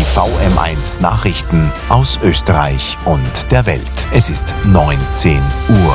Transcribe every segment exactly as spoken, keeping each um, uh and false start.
V M eins Nachrichten aus Österreich und der Welt. Es ist neunzehn Uhr.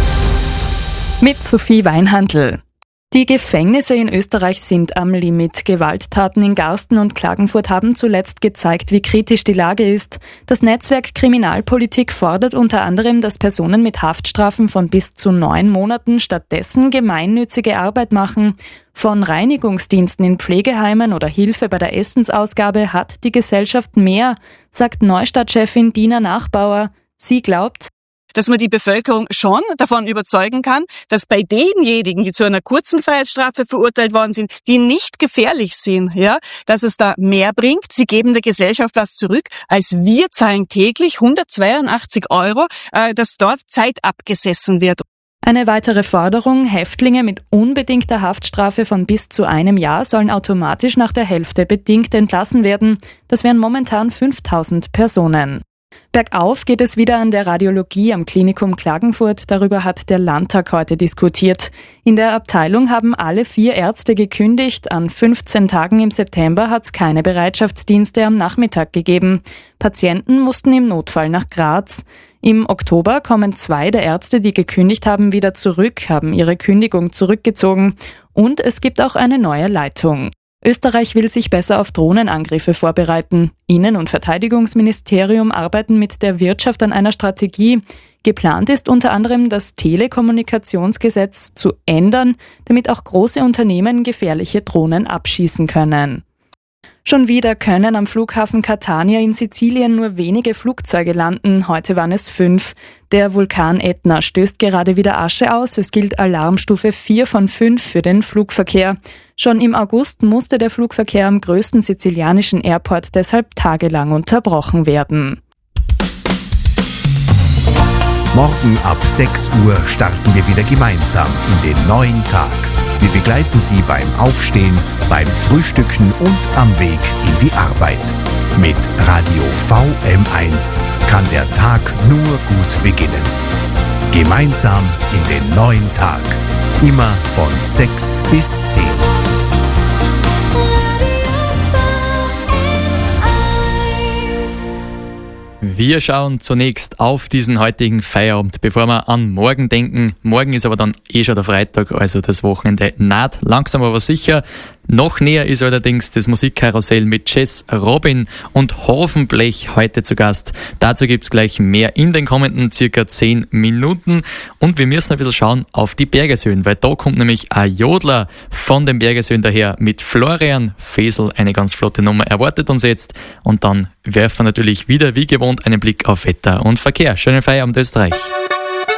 Mit Sophie Weinhandl. Die Gefängnisse in Österreich sind am Limit. Gewalttaten in Garsten und Klagenfurt haben zuletzt gezeigt, wie kritisch die Lage ist. Das Netzwerk Kriminalpolitik fordert unter anderem, dass Personen mit Haftstrafen von bis zu neun Monaten stattdessen gemeinnützige Arbeit machen. Von Reinigungsdiensten in Pflegeheimen oder Hilfe bei der Essensausgabe hat die Gesellschaft mehr, sagt Neustadt-Chefin Dina Nachbauer. Sie glaubt, dass man die Bevölkerung schon davon überzeugen kann, dass bei denjenigen, die zu einer kurzen Freiheitsstrafe verurteilt worden sind, die nicht gefährlich sind, ja, dass es da mehr bringt. Sie geben der Gesellschaft was zurück, als wir zahlen täglich hundertzweiundachtzig Euro, äh, dass dort Zeit abgesessen wird. Eine weitere Forderung: Häftlinge mit unbedingter Haftstrafe von bis zu einem Jahr sollen automatisch nach der Hälfte bedingt entlassen werden. Das wären momentan fünftausend Personen. Bergauf geht es wieder an der Radiologie am Klinikum Klagenfurt. Darüber hat der Landtag heute diskutiert. In der Abteilung haben alle vier Ärzte gekündigt. An fünfzehn Tagen im September hat es keine Bereitschaftsdienste am Nachmittag gegeben. Patienten mussten im Notfall nach Graz. Im Oktober kommen zwei der Ärzte, die gekündigt haben, wieder zurück, haben ihre Kündigung zurückgezogen. Und es gibt auch eine neue Leitung. Österreich will sich besser auf Drohnenangriffe vorbereiten. Innen- und Verteidigungsministerium arbeiten mit der Wirtschaft an einer Strategie. Geplant ist unter anderem, das Telekommunikationsgesetz zu ändern, damit auch große Unternehmen gefährliche Drohnen abschießen können. Schon wieder können am Flughafen Catania in Sizilien nur wenige Flugzeuge landen. Heute waren es fünf. Der Vulkan Ätna stößt gerade wieder Asche aus. Es gilt Alarmstufe vier von fünf für den Flugverkehr. Schon im August musste der Flugverkehr am größten sizilianischen Airport deshalb tagelang unterbrochen werden. Morgen ab sechs Uhr starten wir wieder gemeinsam in den neuen Tag. Wir begleiten Sie beim Aufstehen, beim Frühstücken und am Weg in die Arbeit. Mit Radio V M eins kann der Tag nur gut beginnen. Gemeinsam in den neuen Tag. Immer von sechs bis zehn. Wir schauen zunächst auf diesen heutigen Feierabend, bevor wir an morgen denken. Morgen ist aber dann eh schon der Freitag, also das Wochenende naht langsam aber sicher. Noch näher ist allerdings das Musikkarussell mit Jess Robin und Hofenblech heute zu Gast. Dazu gibt's gleich mehr in den kommenden circa zehn Minuten. Und wir müssen ein bisschen schauen auf die Bergesöhn, weil da kommt nämlich ein Jodler von den Bergesöhn daher mit Florian Fesel. Eine ganz flotte Nummer erwartet uns jetzt. Und dann werfen wir natürlich wieder wie gewohnt einen Blick auf Wetter und Verkehr. Schönen Feierabend, Österreich.